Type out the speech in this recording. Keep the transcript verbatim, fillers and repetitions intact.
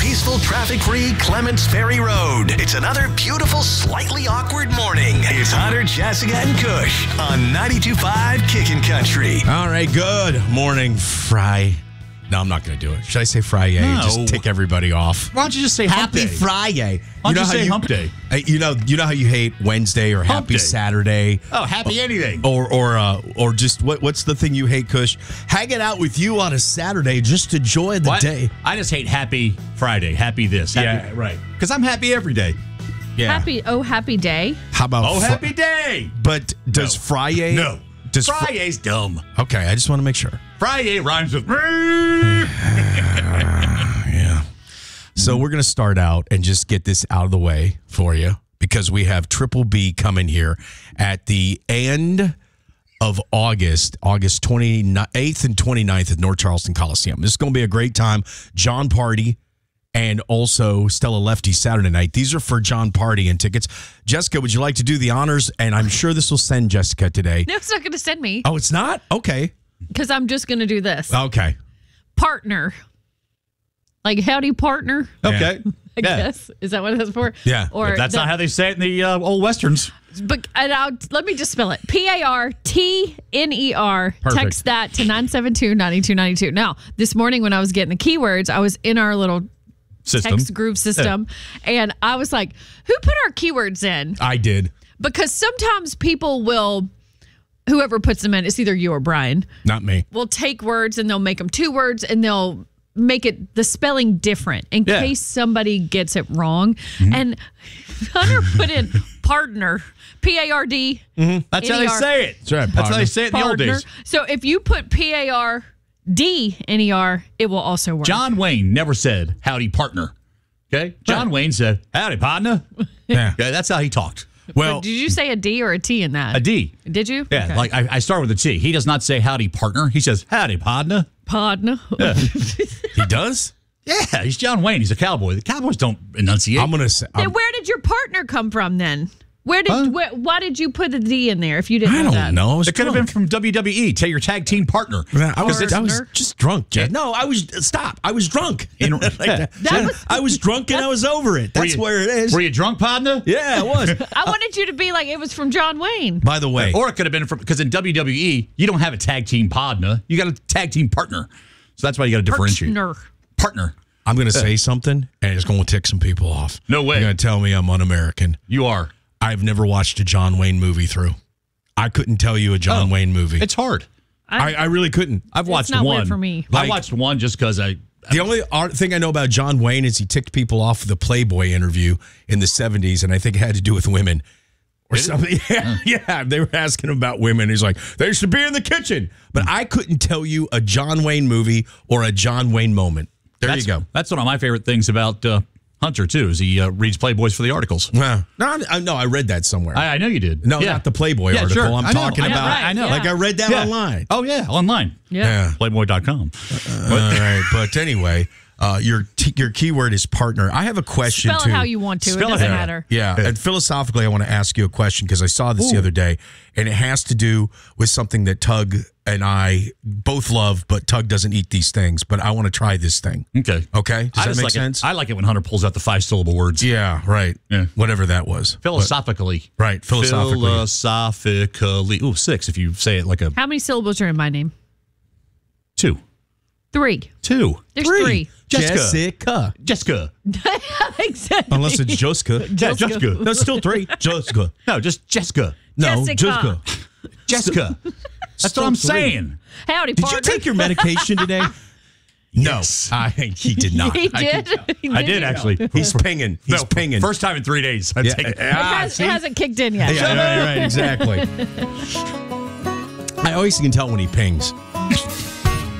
peaceful, traffic-free Clements Ferry Road. It's another beautiful, slightly awkward morning. It's Hunter, Jessica, and Kush on ninety-two point five Kickin' Country. All right, good morning, Fry. No, I'm not going to do it. Should I say Friday? No. Just tick everybody off. Why don't you just say hump Happy day? Friday. Why don't you how say hump day? uh, You know, you know how you hate Wednesday or Hump Happy day. Saturday. Oh, happy anything. Or or uh, or just what what's the thing you hate, Kush? Hanging out with you on a Saturday just to enjoy the What? day. I just hate happy Friday. Happy this. Happy, Yeah, right. Because I'm happy every day. Yeah. Happy, oh, happy day. How about Oh, Fri- happy day. But does No. Friday? No. Does Fri- Friday's dumb. Okay, I just want to make sure. Friday rhymes with me. Yeah. So we're going to start out and just get this out of the way for you because we have Triple B coming here at the end of August, August twenty-eighth and twenty-ninth at North Charleston Coliseum. This is going to be a great time. John Party and also Stella Lefty Saturday night. These are for John Party and tickets. Jessica, would you like to do the honors? And I'm sure this will send Jessica today. No, it's not going to send me Oh, it's not? Okay. because I'm just going to do this. Okay. Partner. Like, howdy, partner, Okay. I Yeah. guess. Is that what that's for? Yeah. Or But that's the- not how they say it in the uh, old Westerns. But and I'll, let me just spell it. P A R T N E R. Perfect. Text that to nine seven two, nine two nine two. Now, this morning when I was getting the keywords, I was in our little System. text group system, and I was like, who put our keywords in? I did. Because sometimes people will, whoever puts them in, it's either you or Brian, Not me. will take words and they'll make them two words and they'll make it the spelling different in Yeah. case somebody gets it wrong. And Hunter put in partner, P A R D. That's how they N E R. say it. That's right, That's how partner. they say it in the old Partner. days. So if you put P A R D N E R, it will also work. John Wayne never said, howdy, partner. Okay? John Wayne said, howdy, partner. Yeah. Okay, that's how he talked. Well, Did you say a D or a T in that? A D. Did you? Yeah, Okay. like I, I start with a T. He does not say howdy, partner. He says, howdy, partner. partner. he does? Yeah, he's John Wayne. He's a cowboy. The Cowboys don't enunciate. I'm going to say. Then I'm- where did your partner come from then? Where did Huh? where, why did you put a D in there if you didn't I know don't that? know. I was It could have been drunk. from W W E. Tell your tag team partner. Man, I was, Partner. I was just drunk, Jen. Yeah. No, I was. Stop. I was drunk. In- Like that. That Jen, was- I was drunk and I was over it. Were That's you- where it is. Were you drunk, partner? Yeah, it was. I wanted you to be like it was from John Wayne. By the way, Or it could have been from, because in W W E, you don't have a tag team partner. You got a tag team partner. So that's why you got to differentiate. Partner. Partner. I'm going to say something, and it's going to tick some people off. No way. You're going to tell me I'm un-American. You are. I've never watched a John Wayne movie through. I couldn't tell you a John Oh, Wayne movie. It's hard. I, I really couldn't. I've watched not one. weird for me. I Like- watched one just because I. The only art thing I know about John Wayne is he ticked people off with the Playboy interview in the seventies, and I think it had to do with women or Did it? something. Yeah, yeah, they were asking him about women. He's like, they should be in the kitchen. But I couldn't tell you a John Wayne movie or a John Wayne moment. There that's, you go. That's one of my favorite things about uh, Hunter, too, is he uh, reads Playboys for the articles. Yeah. No, I, no, I read that somewhere. I, I know you did. no, Yeah. not the Playboy Yeah, article. sure. I'm I know. talking I know. about. Right, I know. yeah. Like I read that Yeah. online. Oh, yeah, online. Yeah. Yeah. Playboy dot com. All right, but anyway, uh, your t- your keyword is partner. I have a question. Spell too. it how you want to. Spell it it doesn't how- matter. Yeah, and philosophically, I want to ask you a question because I saw this the other day, and it has to do with something that Tug and I both love, but Tug doesn't eat these things. But I want to try this thing. Okay. Okay, does I that just make like sense? It. I like it when Hunter pulls out the five syllable words. yeah, right. Yeah. Whatever that was. Philosophically. But- right, philosophically. Philosophically. Ooh, six if you say it like a How many syllables are in my name? two. Three. Two. There's three. Jessica. Jessica. Jessica. Exactly. Unless it's Jessica. Yeah, Jessica. No, still three. Jessica. No, just Jessica. No, Jessica. Jessica. Jessica. That's Still what I'm three. saying. Howdy, Did partner. you take your medication today? No, Yes. I, he did not. He I did. could- He I did you? actually. He's pinging. He's No, pinging. First time in three days. I'm Yeah. taking It, has, it hasn't kicked in yet. Yeah, right, right, exactly. I always can tell when he pings.